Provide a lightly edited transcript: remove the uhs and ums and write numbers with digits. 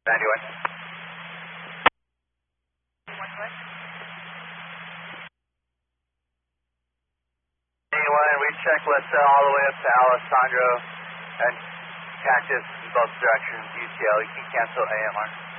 91. We check LaSalle all the way up to Alessandro and Cactus in both directions, UTL. You can cancel AMR.